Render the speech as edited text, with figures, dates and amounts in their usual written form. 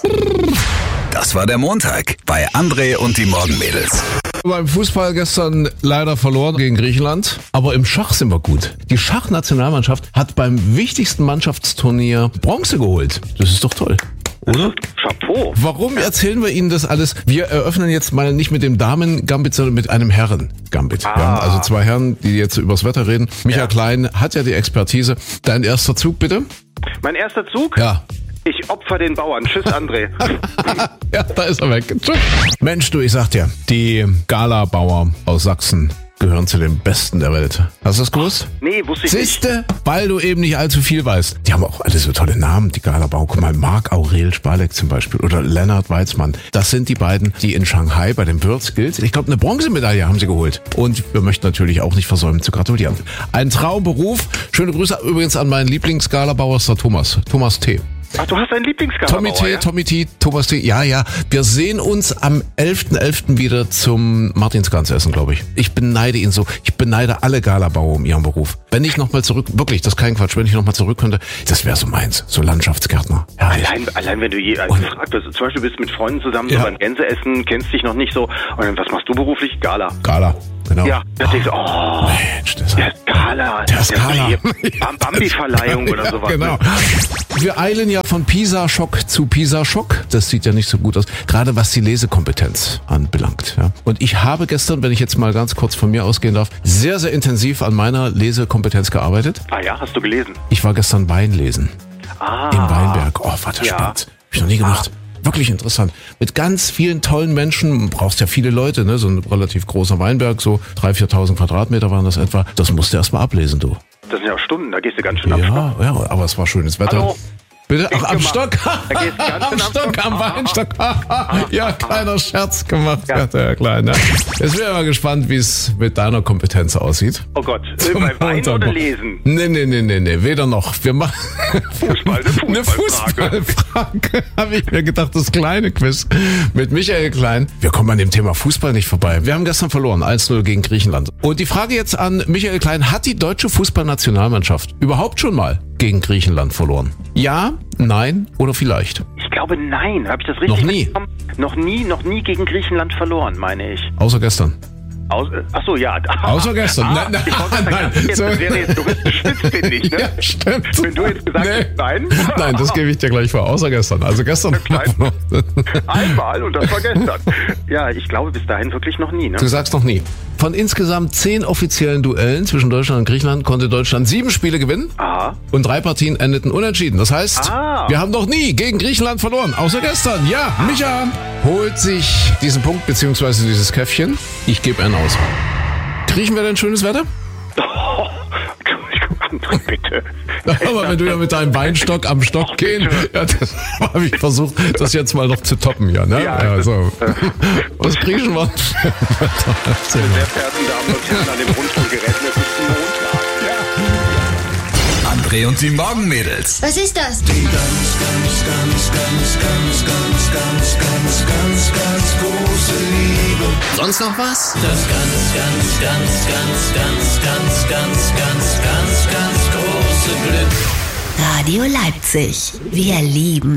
Das war der Montag bei André und die Morgenmädels. Beim Fußball gestern leider verloren gegen Griechenland, aber im Schach sind wir gut. Die Schachnationalmannschaft hat beim wichtigsten Mannschaftsturnier Bronze geholt. Das ist doch toll. Oder? Chapeau. Warum erzählen wir Ihnen das alles? Wir eröffnen jetzt mal nicht mit dem Damen-Gambit, sondern mit einem Herren-Gambit. Wir haben also zwei Herren, die jetzt übers Wetter reden. Michael Klein hat ja die Expertise. Dein erster Zug, bitte? Mein erster Zug? Ja. Ich opfer den Bauern. Tschüss, André. Ja, da ist er weg. Tschüss. Mensch, du, ich sag dir, die Gala-Bauer aus Sachsen gehören zu den Besten der Welt. Hast du das gewusst? Nee, wusste ich nicht. Siehste, weil du eben nicht allzu viel weißt. Die haben auch alle so tolle Namen, die Gala-Bauer. Guck mal, Marc Aurel Spalek zum Beispiel oder Lennart Weizmann. Das sind die beiden, die in Shanghai bei den World Skills, ich glaube, eine Bronzemedaille haben sie geholt. Und wir möchten natürlich auch nicht versäumen zu gratulieren. Ein Traumberuf. Schöne Grüße übrigens an meinen Lieblings-Gala-Bauer, ist der Thomas T. Ach, du hast einen Lieblingsgala-Bauer, Tommy T, Thomas T. Ja. Wir sehen uns am 11.11. wieder zum Martinsgans-Essen, glaube ich. Ich beneide ihn so. Ich beneide alle Galabauer um ihren Beruf. Wenn ich nochmal zurück, wirklich, das ist kein Quatsch, wenn ich nochmal zurück könnte, das wäre so meins. So Landschaftsgärtner. Allein wenn du gefragt wirst, zum Beispiel bist mit Freunden zusammen so beim Gänseessen, kennst dich noch nicht so. Und dann, was machst du beruflich? Gala. Genau. Ja, da denkst du, Mensch, der ist Gala. Der ist Gala. Bambi-Verleihung oder sowas. Genau. Wir eilen ja von Pisa-Schock zu Pisa-Schock. Das sieht ja nicht so gut aus, gerade was die Lesekompetenz anbelangt. Ja. Und ich habe gestern, wenn ich jetzt mal ganz kurz von mir ausgehen darf, sehr, sehr intensiv an meiner Lesekompetenz gearbeitet. Ah ja, hast du gelesen? Ich war gestern Wein lesen. Im Weinberg. Oh, war das spannend. Hab ich noch nie gemacht. Wirklich interessant. Mit ganz vielen tollen Menschen, brauchst ja viele Leute, ne? So ein relativ großer Weinberg, so 3.000, 4.000 Quadratmeter waren das etwa. Das musst du erst mal ablesen, du. Das sind ja auch Stunden, da gehst du ganz schön am Stock. Ja, aber es war schönes Wetter. Hallo. Bitte? Ach, am Stock. Da gehst du ganz Am Stock, am Weinstock. Ja, kleiner Scherz gemacht, Ja. der Kleine. Jetzt bin ich mal gespannt, wie es mit deiner Kompetenz aussieht. Oh Gott, bei Wein oder Lesen? Nee, weder noch. Wir machen eine Fußballfrage. Habe ich mir gedacht, das kleine Quiz mit Michael Klein. Wir kommen an dem Thema Fußball nicht vorbei. Wir haben gestern verloren, 1-0 gegen Griechenland. Und die Frage jetzt an Michael Klein, hat die deutsche Fußballnationalmannschaft überhaupt schon mal gegen Griechenland verloren? Ja, nein oder vielleicht? Ich glaube nein. Habe ich das richtig Noch nie? Noch nie gegen Griechenland verloren, meine ich. Außer gestern. Achso, ja. Außer gestern. Nein. Das wäre jetzt touristisch spitzfindig, ne? Ja, stimmt. Wenn du jetzt gesagt hast, nein. Nein, das gebe ich dir gleich vor. Außer gestern. Also gestern. Einmal und das war gestern. Ja, ich glaube bis dahin wirklich noch nie, ne? Du sagst noch nie. Von insgesamt 10 offiziellen Duellen zwischen Deutschland und Griechenland konnte Deutschland 7 Spiele gewinnen. Aha. Und 3 Partien endeten unentschieden. Das heißt, wir haben noch nie gegen Griechenland verloren. Außer gestern. Ja, Micha holt sich diesen Punkt bzw. dieses Käffchen. Ich gebe einen aus. Kriechen wir denn schönes Wetter? André, bitte. Aber wenn du ja mit deinem Weinstock am Stock gehen, ja, das habe ich versucht, das jetzt mal noch zu toppen, ja, ne? Ja, so. Was kriechen wir? Sehr verehrten Damen und Herren an dem Rundfunkgerät, es ist Montag. Ja. André und die Morgenmädels. Was ist das? Die ganz große Liebe. Sonst noch was? Das ganz große Glück. Radio Leipzig. Wir lieben